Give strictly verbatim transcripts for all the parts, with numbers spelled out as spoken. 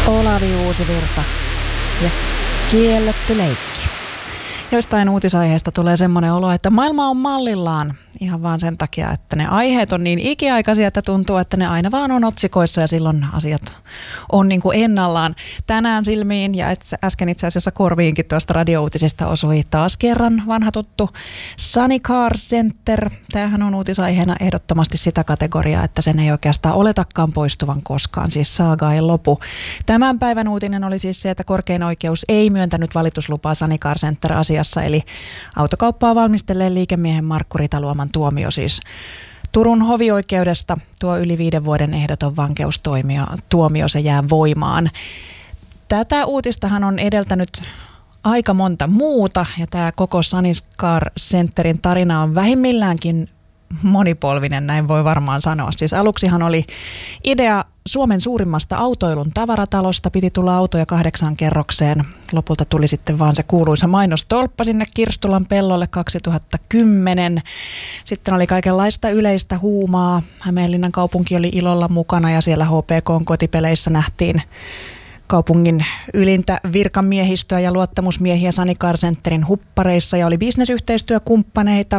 Olavi Uusivirta ja kielletty leikki. Joistain uutisaiheesta tulee semmoinen olo, että maailma on mallillaan ihan vaan sen takia, että ne aiheet on niin ikiaikaisia, että tuntuu, että ne aina vaan on otsikoissa ja silloin asiat on niin kuin ennallaan. Tänään silmiin ja äsken itse asiassa korviinkin tuosta radiouutisesta osui taas kerran vanha tuttu Sunny Car Center. Tämähän on uutisaiheena ehdottomasti sitä kategoriaa, että sen ei oikeastaan oletakaan poistuvan koskaan, siis saaga ei lopu. Tämän päivän uutinen oli siis se, että korkein oikeus ei myöntänyt valituslupaa Sunny Car Center asiassa, eli autokauppaa valmistelleen liikemiehen Markku Ritaluoman tuomio siis Turun hovioikeudesta. Tuo yli viiden vuoden ehdoton vankeustuomio tuomio, se jää voimaan. Tätä uutistahan on edeltänyt aika monta muuta ja tämä koko Sunny Car Centerin tarina on vähimmilläänkin monipolvinen, näin voi varmaan sanoa. Siis aluksihan oli idea Suomen suurimmasta autoilun tavaratalosta, piti tulla autoja kahdeksaan kerrokseen. Lopulta tuli sitten vaan se kuuluisa mainostolppa sinne Kirstulan pellolle kaksituhattakymmenen. Sitten oli kaikenlaista yleistä huumaa. Hämeenlinnan kaupunki oli ilolla mukana ja siellä H P K:n kotipeleissä nähtiin kaupungin ylintä virkamiehistöä ja luottamusmiehiä Sunny Car Centerin huppareissa ja oli bisnesyhteistyökumppaneita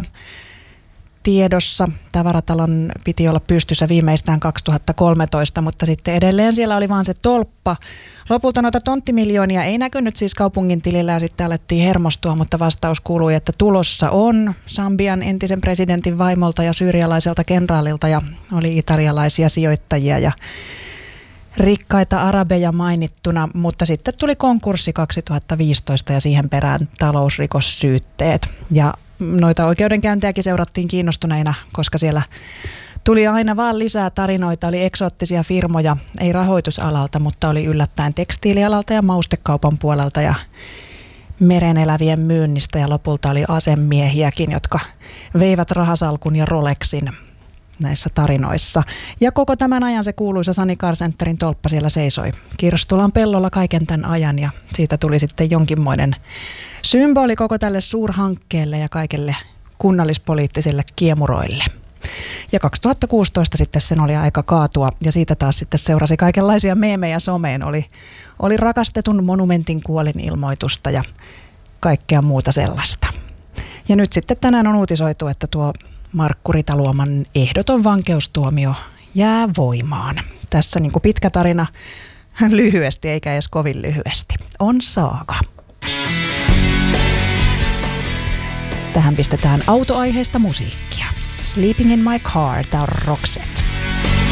tiedossa. Tavaratalon piti olla pystyssä viimeistään kaksituhattakolmetoista, mutta sitten edelleen siellä oli vaan se tolppa. Lopulta noita tonttimiljoonia ei näkynyt siis kaupungin tilillä ja sitten alettiin hermostua, mutta vastaus kuului, että tulossa on Sambian entisen presidentin vaimolta ja syyrialaiselta kenraalilta ja oli italialaisia sijoittajia ja rikkaita arabeja mainittuna, mutta sitten tuli konkurssi kaksituhattaviisitoista ja siihen perään talousrikossyytteet ja noita oikeudenkäyntiäkin seurattiin kiinnostuneina, koska siellä tuli aina vaan lisää tarinoita. Oli eksoottisia firmoja, ei rahoitusalalta, mutta oli yllättäen tekstiilialalta ja maustekaupan puolelta ja merenelävien myynnistä. Ja lopulta oli asemiehiäkin, jotka veivät rahasalkun ja Rolexin näissä tarinoissa. Ja koko tämän ajan se kuuluisa Sunny Car Centerin tolppa siellä seisoi Kirstulan pellolla kaiken tämän ajan ja siitä tuli sitten jonkinmoinen symboli koko tälle suurhankkeelle ja kaikille kunnallispoliittisille kiemuroille. Ja kaksituhattakuusitoista sitten sen oli aika kaatua ja siitä taas sitten seurasi kaikenlaisia meemejä someen. Oli, oli rakastetun monumentin kuolinilmoitusta ja kaikkea muuta sellaista. Ja nyt sitten tänään on uutisoitu, että tuo Markku Ritaluoman ehdoton vankeustuomio jää voimaan. Tässä niin kuin pitkä tarina lyhyesti eikä edes kovin lyhyesti. On saaga. Tähän pistetään autoaiheista musiikkia. Sleeping in my car, tää on Roxette.